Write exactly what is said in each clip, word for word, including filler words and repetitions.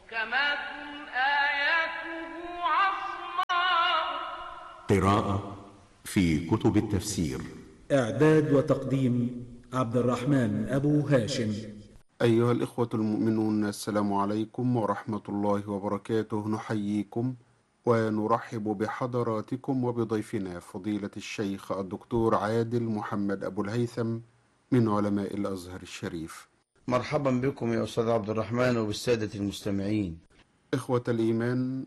كما تكن آياته عصماء. قراءة في كتب التفسير. إعداد وتقديم عبد الرحمن أبو هاشم. أيها الإخوة المؤمنون، السلام عليكم ورحمة الله وبركاته. نحييكم ونرحب بحضراتكم وبضيفنا فضيلة الشيخ الدكتور عادل محمد أبو الهيثم من علماء الأزهر الشريف. مرحبا بكم يا أستاذ عبد الرحمن وبالسادة المستمعين. إخوة الإيمان،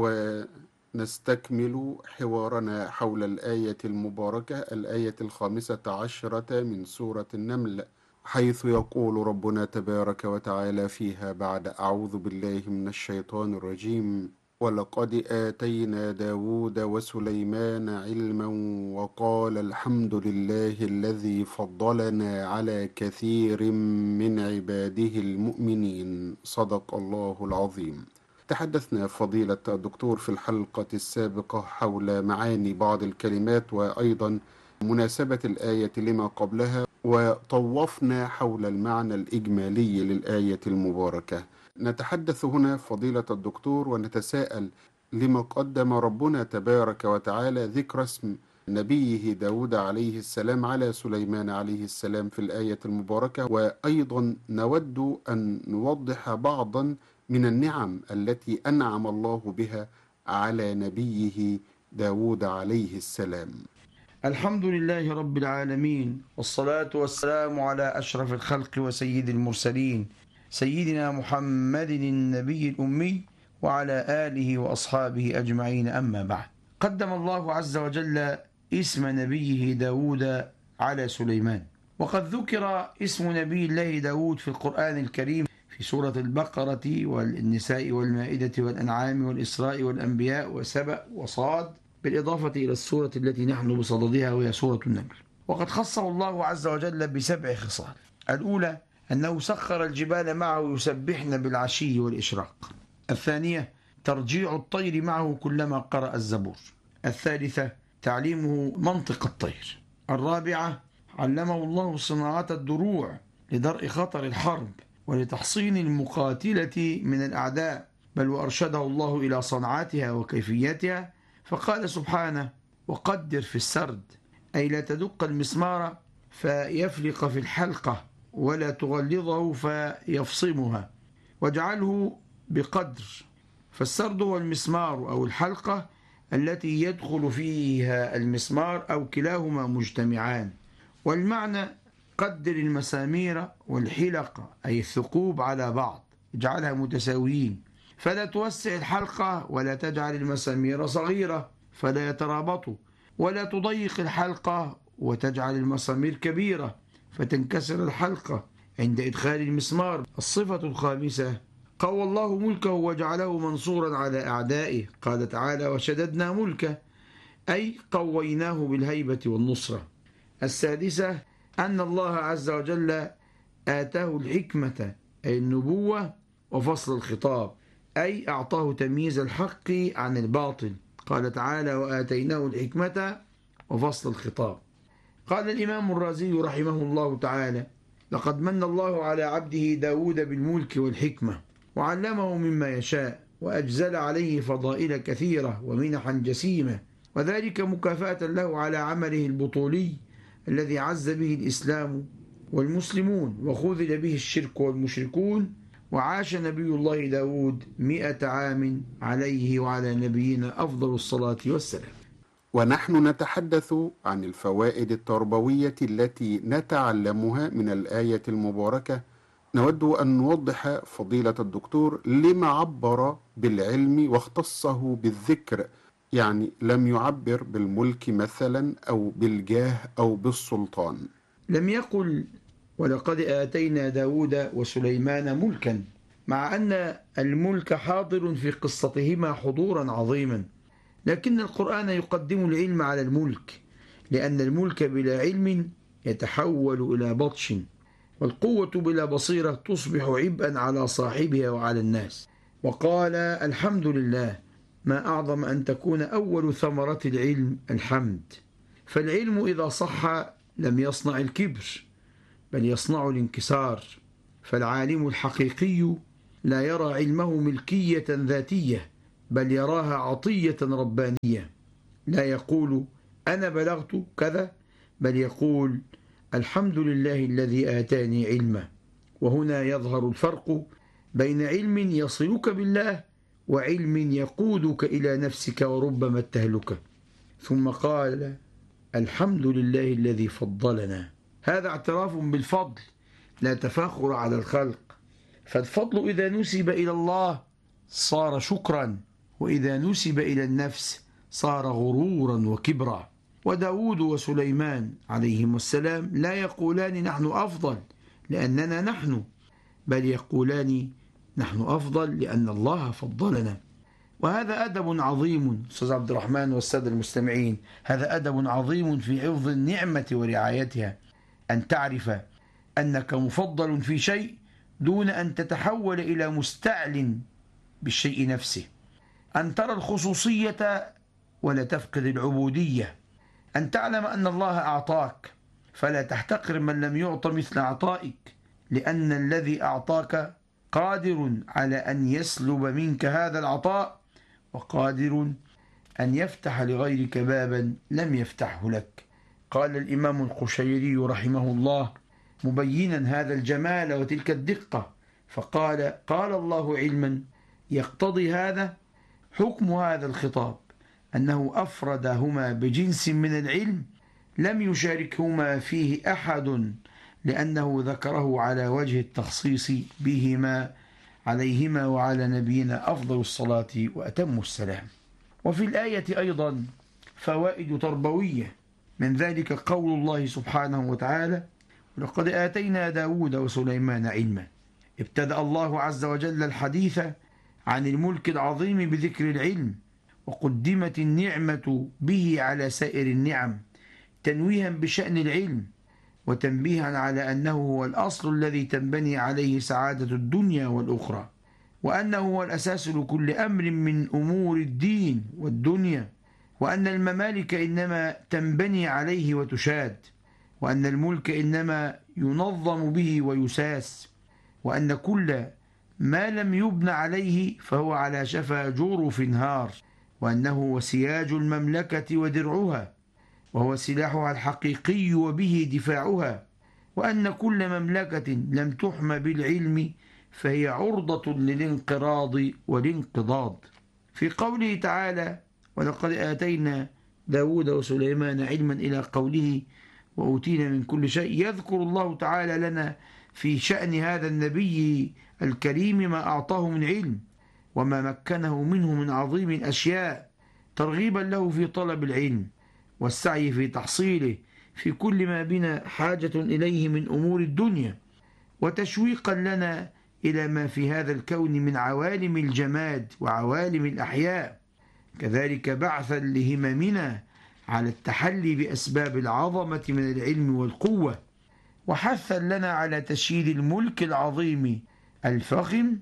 ونستكمل حوارنا حول الآية المباركة، الآية الخامسة عشرة من سورة النمل، حيث يقول ربنا تبارك وتعالى فيها بعد أعوذ بالله من الشيطان الرجيم: ولقد آتينا داود وسليمان علما وقال الحمد لله الذي فضلنا على كثير من عباده المؤمنين. صدق الله العظيم. تحدثنا فضيلة الدكتور في الحلقة السابقة حول معاني بعض الكلمات وأيضا مناسبة الآية لما قبلها، وطوفنا حول المعنى الإجمالي للآية المباركة. نتحدث هنا فضيلة الدكتور ونتساءل: لما قدم ربنا تبارك وتعالى ذكر اسم نبيه داود عليه السلام على سليمان عليه السلام في الآية المباركة؟ وأيضا نود أن نوضح بعضا من النعم التي أنعم الله بها على نبيه داود عليه السلام. الحمد لله رب العالمين، والصلاة والسلام على أشرف الخلق وسيد المرسلين، سيدنا محمد النبي الأمي وعلى آله وأصحابه أجمعين. أما بعد، قدم الله عز وجل اسم نبيه داود على سليمان، وقد ذكر اسم نبي الله داود في القرآن الكريم في سورة البقرة والنساء والمائدة والأنعام والإسراء والأنبياء وسبأ وصاد، بالإضافة إلى السورة التي نحن بصددها وهي سورة النمل. وقد خصه الله عز وجل بسبع خصال: الأولى أنه سخر الجبال معه يسبحن بالعشي والإشراق. الثانية ترجيع الطير معه كلما قرأ الزبور. الثالثة تعليمه منطق الطير. الرابعة علمه الله صناعة الدروع لدرء خطر الحرب ولتحصين المقاتلة من الأعداء، بل وأرشده الله إلى صنعتها وكيفيتها، فقال سبحانه: وقدر في السرد، أي لا تدق المسمار فيفلق في الحلقة ولا تغلظه فيفصمها، واجعله بقدر. فالسرد هو المسمار أو الحلقة التي يدخل فيها المسمار أو كلاهما مجتمعان. والمعنى قدر المسامير والحلقة أي الثقوب على بعض، اجعلها متساويين، فلا توسع الحلقة ولا تجعل المسامير صغيرة فلا يترابطوا، ولا تضيق الحلقة وتجعل المسامير كبيرة فتنكسر الحلقة عند إدخال المسمار. الصفة الخامسة: قوى الله ملكه وجعله منصورا على أعدائه. قال تعالى: وشددنا ملكه، أي قويناه بالهيبة والنصرة. السادسة: أن الله عز وجل آتاه الحكمة أي النبوة وفصل الخطاب، أي أعطاه تمييز الحق عن الباطل. قال تعالى: وآتيناه الحكمة وفصل الخطاب. قال الإمام الرازي رحمه الله تعالى: لقد من الله على عبده داود بالملك والحكمة، وعلمه مما يشاء، وأجزل عليه فضائل كثيرة ومنحا جسيمة، وذلك مكافأة له على عمله البطولي الذي عز به الإسلام والمسلمون وخذل به الشرك والمشركون. وعاش نبي الله داود مئة عام عليه وعلى نبينا أفضل الصلاة والسلام. ونحن نتحدث عن الفوائد التربوية التي نتعلمها من الآية المباركة. نود أن نوضح فضيلة الدكتور لما عبر بالعلم واختصه بالذكر، يعني لم يعبر بالملك مثلا أو بالجاه أو بالسلطان. لم يقل ولقد آتينا داود وسليمان ملكا، مع أن الملك حاضر في قصتهما حضورا عظيما، لكن القرآن يقدم العلم على الملك، لأن الملك بلا علم يتحول إلى بطش، والقوة بلا بصيرة تصبح عبئا على صاحبها وعلى الناس. وقال: الحمد لله، ما أعظم أن تكون أول ثمرة العلم الحمد. فالعلم إذا صح لم يصنع الكبر بل يصنع الانكسار. فالعالم الحقيقي لا يرى علمه ملكية ذاتية، بل يراها عطية ربانية. لا يقول أنا بلغت كذا، بل يقول الحمد لله الذي آتاني علما. وهنا يظهر الفرق بين علم يصلك بالله وعلم يقودك إلى نفسك وربما التهلكة. ثم قال الحمد لله الذي فضلنا. هذا اعتراف بالفضل، لا تفاخر على الخلق. فالفضل إذا نسب إلى الله صار شكرا، وإذا نسب إلى النفس صار غرورا وكبرا. وداود وسليمان عليهم السلام لا يقولان نحن أفضل لأننا نحن، بل يقولان نحن أفضل لأن الله فضلنا. وهذا أدب عظيم أستاذ عبد الرحمن والسادة المستمعين، هذا أدب عظيم في حفظ النعمة ورعايتها، أن تعرف أنك مفضل في شيء دون أن تتحول إلى مستعل بالشيء نفسه، أن ترى الخصوصية ولا تفقد العبودية، أن تعلم أن الله أعطاك فلا تحتقر من لم يعط مثل عطائك، لأن الذي أعطاك قادر على أن يسلب منك هذا العطاء، وقادر أن يفتح لغيرك بابا لم يفتحه لك. قال الإمام القشيري رحمه الله مبينا هذا الجمال وتلك الدقة، فقال قال الله علما يقتضي هذا حكم هذا الخطاب أنه أفردهما بجنس من العلم لم يشاركهما فيه أحد، لأنه ذكره على وجه التخصيص بهما عليهما وعلى نبينا أفضل الصلاة وأتم السلام. وفي الآية أيضا فوائد تربوية، من ذلك قول الله سبحانه وتعالى ولقد آتينا داود وسليمان علما. ابتدأ الله عز وجل الحديث عن الملك العظيم بذكر العلم، وقدمت النعمة به على سائر النعم تنويها بشأن العلم، وتنبيها على أنه هو الأصل الذي تنبني عليه سعادة الدنيا والأخرى، وأنه هو الأساس لكل أمر من أمور الدين والدنيا، وأن الممالك إنما تنبني عليه وتشاد، وأن الملك إنما ينظم به ويساس، وأن كل ما لم يبن عليه فهو على شفا جرف هار، وأنه هو سياج المملكة ودرعها، وهو سلاحها الحقيقي وبه دفاعها، وأن كل مملكة لم تحمى بالعلم فهي عرضة للانقراض والانقضاض. في قوله تعالى ولقد آتينا داود وسليمان علما إلى قوله وأوتينا من كل شيء، يذكر الله تعالى لنا في شأن هذا النبي الكريم ما أعطاه من علم وما مكنه منه من عظيم الأشياء، ترغيبا له في طلب العلم والسعي في تحصيله في كل ما بنا حاجة إليه من أمور الدنيا، وتشويقا لنا إلى ما في هذا الكون من عوالم الجماد وعوالم الأحياء، كذلك بعثا لهممنا على التحلي بأسباب العظمة من العلم والقوة، وحثا لنا على تشييد الملك العظيم الفخم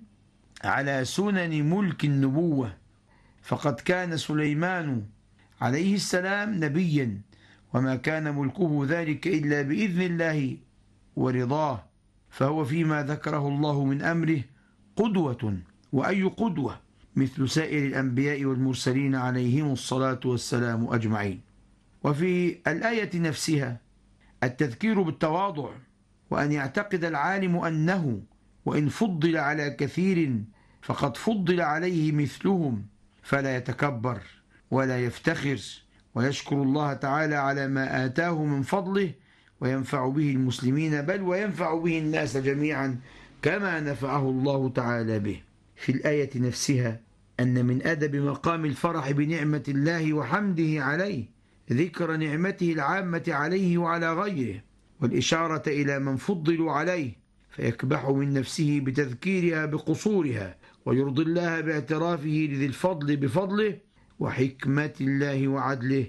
على سنن ملك النبوة. فقد كان سليمان عليه السلام نبيا، وما كان ملكه ذلك إلا بإذن الله ورضاه، فهو فيما ذكره الله من أمره قدوة، وأي قدوة مثل سائر الأنبياء والمرسلين عليهم الصلاة والسلام أجمعين. وفي الآية نفسها التذكير بالتواضع، وأن يعتقد العالم أنه وإن فضل على كثير فقد فضل عليه مثلهم، فلا يتكبر ولا يفتخر، ويشكر الله تعالى على ما آتاه من فضله وينفع به المسلمين، بل وينفع به الناس جميعا كما نفعه الله تعالى به. في الآية نفسها أن من أدب مقام الفرح بنعمة الله وحمده عليه ذكر نعمته العامة عليه وعلى غيره، والإشارة إلى من فضلوا عليه، فيكبح من نفسه بتذكيرها بقصورها، ويرضي الله باعترافه لذي الفضل بفضله وحكمة الله وعدله،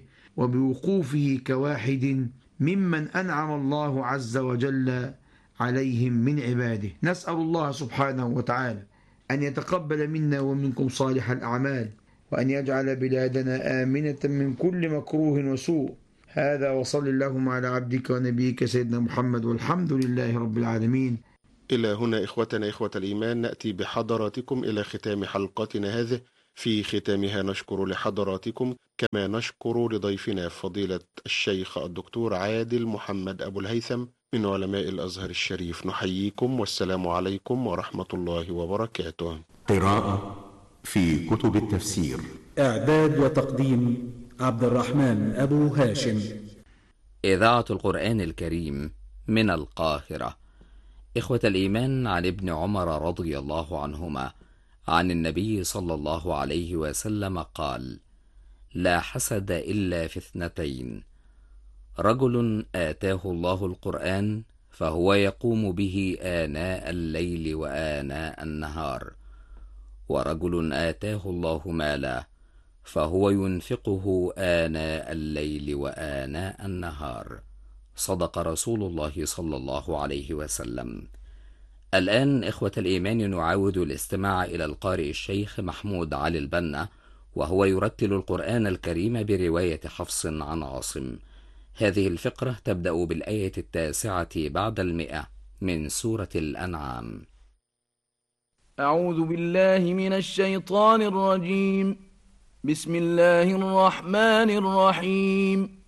وبوقوفه كواحد ممن أنعم الله عز وجل عليهم من عباده. نسأل الله سبحانه وتعالى أن يتقبل منا ومنكم صالح الأعمال، وأن يجعل بلادنا آمنة من كل مكروه وسوء. هذا وصل اللهم على عبدك ونبيك سيدنا محمد، والحمد لله رب العالمين. إلى هنا إخوتنا إخوة الإيمان نأتي بحضراتكم إلى ختام حلقتنا هذه. في ختامها نشكر لحضراتكم كما نشكر لضيفنا فضيلة الشيخ الدكتور عادل محمد أبو الهيثم من علماء الأزهر الشريف. نحييكم والسلام عليكم ورحمة الله وبركاته. قراءة في كتب التفسير. إعداد وتقديم عبد الرحمن أبو هاشم. إذاعة القرآن الكريم من القاهرة. إخوة الإيمان، عن ابن عمر رضي الله عنهما عن النبي صلى الله عليه وسلم قال: لا حسد إلا في اثنتين: رجل آتاه الله القرآن فهو يقوم به آناء الليل وآناء النهار، ورجل آتاه الله مالا فهو ينفقه آناء الليل وآناء النهار. صدق رسول الله صلى الله عليه وسلم. الآن إخوة الإيمان نعاود الاستماع إلى القارئ الشيخ محمود علي البنا وهو يرتل القرآن الكريم برواية حفص عن عاصم. هذه الفقرة تبدأ بالآية التاسعة بعد المئة من سورة الأنعام. أعوذ بالله من الشيطان الرجيم. بسم الله الرحمن الرحيم.